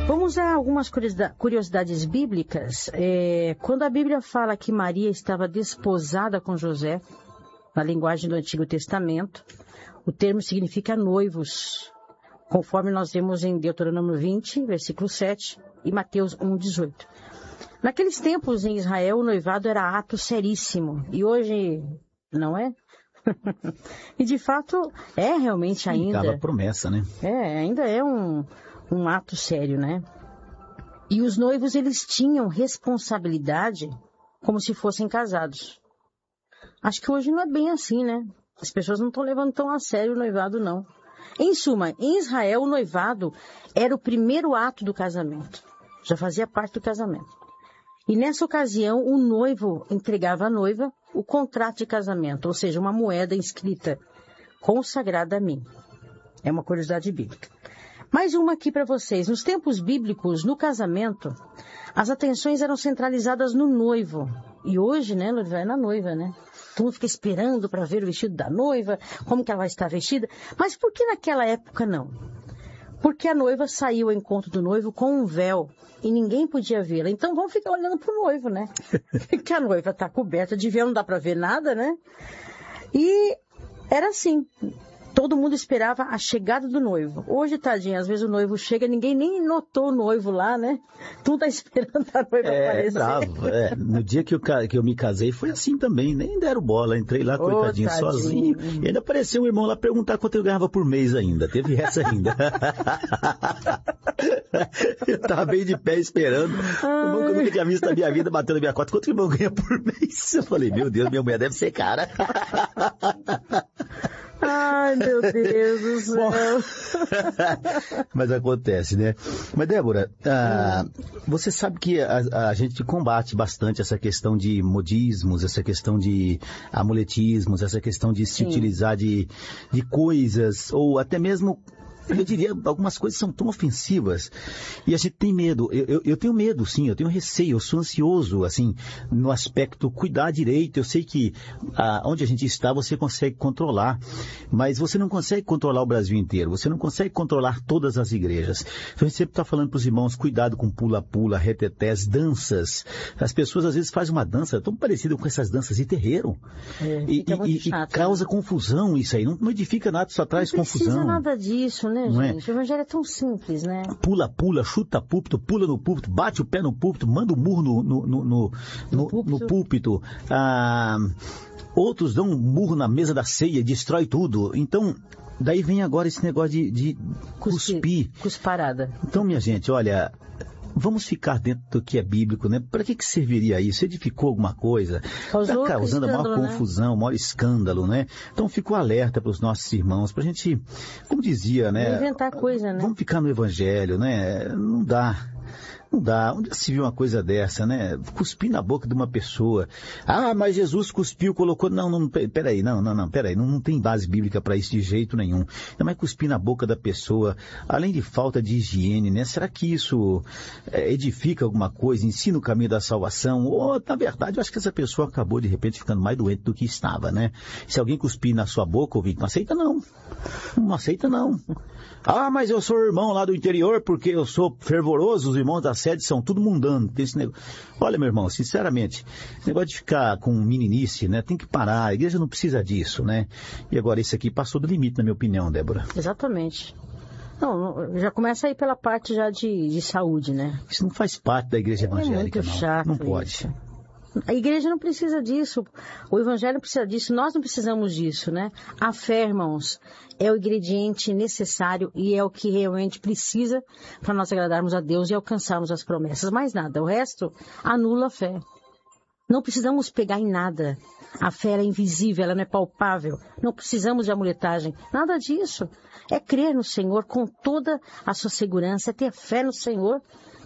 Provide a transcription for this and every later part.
Vamos a algumas curiosidades bíblicas. Quando a Bíblia fala que Maria estava desposada com José, na linguagem do Antigo Testamento, o termo significa noivos, conforme nós vemos em Deuteronômio 20, versículo 7, e Mateus 1, 18. Naqueles tempos, em Israel, o noivado era ato seríssimo, e hoje não é? E de fato, é realmente ainda... Ficava promessa, né? Ainda é um ato sério, né? E os noivos, eles tinham responsabilidade como se fossem casados. Acho que hoje não é bem assim, né? As pessoas não estão levando tão a sério o noivado, não. Em suma, em Israel, o noivado era o primeiro ato do casamento. Já fazia parte do casamento. E nessa ocasião, o noivo entregava à noiva o contrato de casamento, ou seja, uma moeda inscrita, consagrada a mim. É uma curiosidade bíblica. Mais uma aqui para vocês. Nos tempos bíblicos, no casamento, as atenções eram centralizadas no noivo. E hoje, né, é na noiva, né? Todo mundo fica esperando para ver o vestido da noiva, como que ela vai estar vestida. Mas por que naquela época não? Porque a noiva saiu ao encontro do noivo com um véu e ninguém podia vê-la. Então vamos ficar olhando para o noivo, né? Porque a noiva está coberta de véu, não dá para ver nada, né? E era assim. Todo mundo esperava a chegada do noivo. Hoje, tadinho, às vezes o noivo chega, ninguém nem notou o noivo lá, né? Tu tá esperando a noiva aparecer. Bravo. No dia que eu me casei foi assim também, nem deram bola. Entrei lá, coitadinho, sozinho. E ainda apareceu um irmão lá perguntar quanto eu ganhava por mês ainda. Teve essa ainda. Eu tava bem de pé esperando. O irmão que eu nunca tinha visto na minha vida batendo na minha cota. Quanto que o irmão ganha por mês? Eu falei, meu Deus, minha mulher deve ser cara. Ai, meu Deus do céu. Mas acontece, né? Mas, Débora, você sabe que a gente combate bastante essa questão de modismos, essa questão de amuletismos, essa questão de se utilizar de coisas, ou até mesmo... Eu diria, algumas coisas são tão ofensivas e a gente tem medo. Eu tenho medo, sim, eu tenho receio, eu sou ansioso, assim, no aspecto cuidar direito. Eu sei que onde a gente está você consegue controlar, mas você não consegue controlar o Brasil inteiro, você não consegue controlar todas as igrejas. Então a gente sempre está falando para os irmãos, cuidado com pula-pula, retetés, danças. As pessoas às vezes fazem uma dança tão parecida com essas danças de terreiro e causa confusão isso aí, não edifica nada, só traz confusão. Não precisa nada disso, né? Gente, o evangelho é tão simples, né? Pula, chuta púlpito, pula no púlpito, bate o pé no púlpito, manda um murro no púlpito. Outros dão um murro na mesa da ceia, destrói tudo. Então, daí vem agora esse negócio de cuspir. Cusparada. Então, minha gente, olha... Vamos ficar dentro do que é bíblico, né? Para que serviria isso? Edificou alguma coisa? Está causando a maior confusão, maior escândalo, né? Então, fico alerta para os nossos irmãos, para a gente, como dizia, né? Inventar coisa, né? Vamos ficar no evangelho, né? Não dá. Não dá. Onde se viu uma coisa dessa, né? Cuspir na boca de uma pessoa. Mas Jesus cuspiu, colocou... Peraí, não tem base bíblica para isso de jeito nenhum. Ainda mais cuspir na boca da pessoa, além de falta de higiene, né? Será que isso edifica alguma coisa, ensina o caminho da salvação? Ou, na verdade, eu acho que essa pessoa acabou, de repente, ficando mais doente do que estava, né? Se alguém cuspir na sua boca, ouvinte, não aceita não. Não aceita não. Mas eu sou irmão lá do interior porque eu sou fervoroso, os irmãos da sede são tudo mundano. Tem esse negócio. Olha, meu irmão, sinceramente, esse negócio de ficar com meninice, né? Tem que parar, a igreja não precisa disso, né? E agora, isso aqui passou do limite, na minha opinião, Débora. Exatamente. Não, já começa aí pela parte já de saúde, né? Isso não faz parte da igreja evangélica, muito chato, não pode. Isso. A igreja não precisa disso, o evangelho não precisa disso, nós não precisamos disso, né? A fé, irmãos, é o ingrediente necessário e é o que realmente precisa para nós agradarmos a Deus e alcançarmos as promessas. Mais nada, o resto anula a fé. Não precisamos pegar em nada. A fé é invisível, ela não é palpável. Não precisamos de amuletagem, nada disso. É crer no Senhor com toda a sua segurança, é ter fé no Senhor.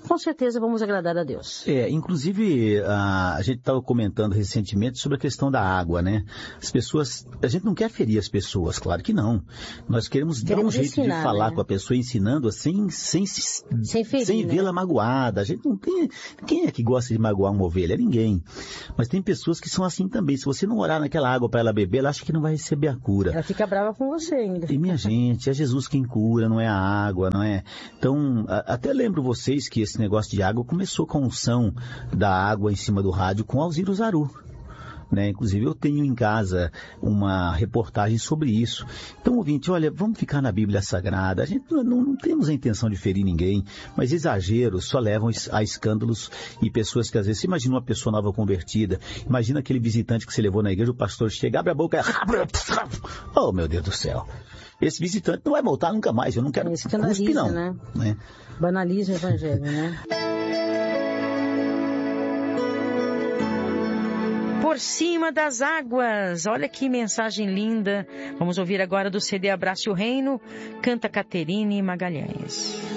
com certeza vamos agradar a Deus. Inclusive, a gente estava comentando recentemente sobre a questão da água, né? As pessoas, a gente não quer ferir as pessoas, claro que não. Nós queremos dar um jeito ensinar, de falar, né, com a pessoa, ensinando assim, sem ferir, sem né, vê-la magoada. A gente não tem... Quem é que gosta de magoar uma ovelha? Ninguém. Mas tem pessoas que são assim também. Se você não orar naquela água para ela beber, ela acha que não vai receber a cura. Ela fica brava com você ainda. E minha gente, é Jesus quem cura, não é a água, não é? Então, até lembro vocês que esse negócio de água começou com a unção da água em cima do rádio com Alziro Zaru, né? Inclusive eu tenho em casa uma reportagem sobre isso. Então, ouvinte, olha, vamos ficar na Bíblia Sagrada. A gente não temos a intenção de ferir ninguém, mas exageros só levam a escândalos e pessoas que às vezes... Você imagina uma pessoa nova convertida, imagina aquele visitante que você levou na igreja, o pastor chega, abre a boca e... Oh, meu Deus do céu. Esse visitante não vai voltar nunca mais, eu não quero cuspe, não. Né? Né? Banaliza o evangelho, né? Por cima das águas, olha que mensagem linda. Vamos ouvir agora do CD Abrace o Reino, canta Caterine Magalhães.